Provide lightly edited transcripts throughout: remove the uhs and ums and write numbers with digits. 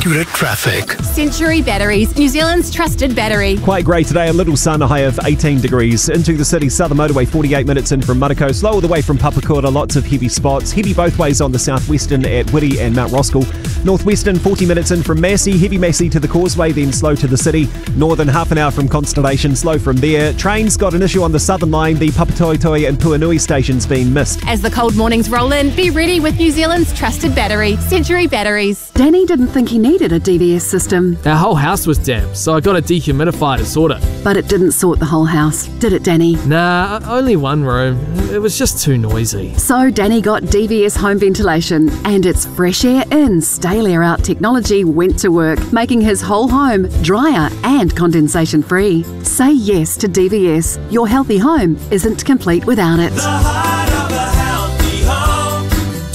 accurate traffic. Century Batteries, New Zealand's trusted battery. Quite grey today, a little sun, a high of 18 degrees. Into the city, Southern Motorway, 48 minutes in from Manukau. Slow all the way from Papakura, lots of heavy spots. Heavy both ways on the southwestern at Whitty and Mount Roskill. Northwestern, 40 minutes in from Massey. Heavy Massey to the Causeway, then slow to the city. Northern, half an hour from Constellation, slow from there. Trains got an issue on the Southern Line. The Papatoetoe and Puanui stations being missed. As the cold mornings roll in, be ready with New Zealand's trusted battery, Century Batteries. Danny didn't think he needed a DVS system. Our whole house was damp, so I got a dehumidifier to sort it. But it didn't sort the whole house, did it, Danny? Nah, only one room. It was just too noisy. So Danny got DVS home ventilation, and its fresh air in, stale air out technology went to work, making his whole home drier and condensation free. Say yes to DVS. Your healthy home isn't complete without it. The heart of a healthy home,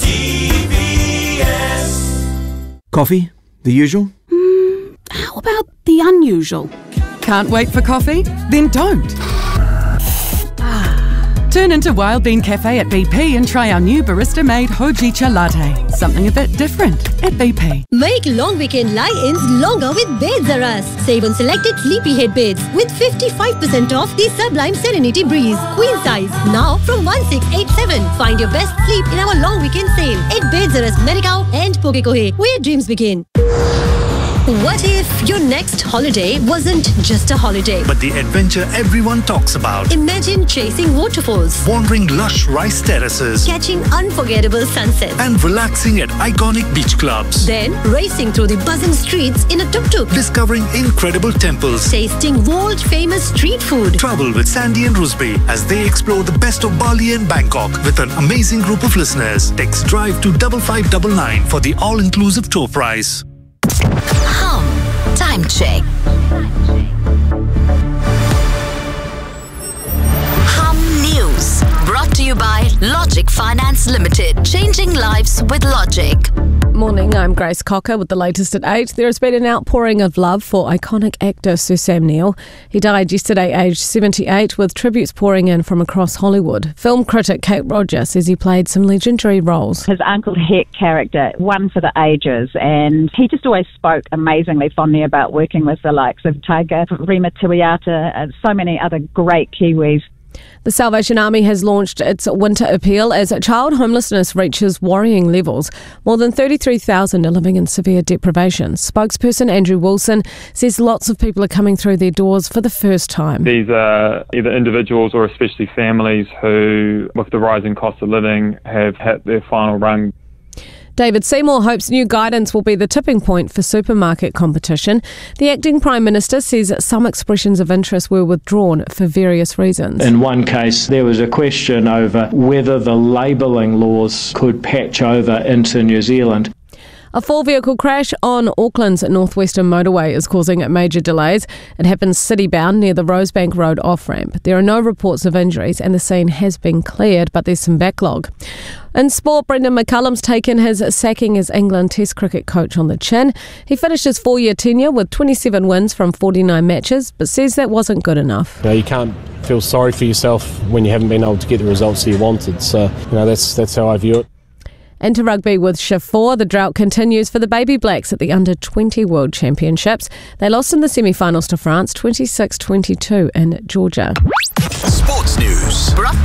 DVS. Coffee? The usual? How about the unusual? Can't wait for coffee? Then don't. Turn into Wild Bean Cafe at BP and try our new barista-made Hojicha latte. Something a bit different at BP. Make long weekend lie-ins longer with Beds R Us. Save on selected sleepyhead beds with 55% off the Sublime Serenity Breeze Queen size. Now from 1687. Find your best sleep in our long weekend sale at Beds R Us, Marikau and Pukekohe, where dreams begin. What if your next holiday wasn't just a holiday, But the adventure everyone talks about. Imagine chasing waterfalls, Wandering lush rice terraces. catching unforgettable sunsets, And relaxing at iconic beach clubs. then racing through the buzzing streets in a tuk-tuk, Discovering incredible temples. tasting world-famous street food. Travel with Sandy and Rusby as they explore the best of Bali and Bangkok with an amazing group of listeners. Text DRIVE to 5599 for the all-inclusive tour price. Time check. News brought to you by Logic Finance Limited. Changing lives with Logic. Morning, I'm Grace Cocker with the latest at 8. There has been an outpouring of love for iconic actor Sir Sam Neill. He died yesterday aged 78 with tributes pouring in from across Hollywood. Film critic Kate Roger says he played some legendary roles. His Uncle Heck character, one for the ages, and he just always spoke amazingly fondly about working with the likes of Taika, Rima Tuiata, and so many other great Kiwis. The Salvation Army has launched its winter appeal as child homelessness reaches worrying levels. More than 33,000 are living in severe deprivation. Spokesperson Andrew Wilson says lots of people are coming through their doors for the first time. These are either individuals or especially families who, with the rising cost of living, have hit their final rung. David Seymour hopes new guidance will be the tipping point for supermarket competition. The acting Prime Minister says some expressions of interest were withdrawn for various reasons. In one case, there was a question over whether the labelling laws could patch over into New Zealand. A four-vehicle crash on Auckland's northwestern motorway is causing major delays. It happens city-bound near the Rosebank Road off-ramp. There are no reports of injuries and the scene has been cleared, but there's some backlog. In sport, Brendan McCullum's taken his sacking as England Test cricket coach on the chin. He finished his 4-year tenure with 27 wins from 49 matches, but says that wasn't good enough. You can't feel sorry for yourself when you haven't been able to get the results that you wanted. So, that's how I view it. Into rugby with Shift 4, the drought continues for the Baby Blacks at the Under-20 World Championships. They lost in the semi-finals to France 26-22 in Georgia. Sports News.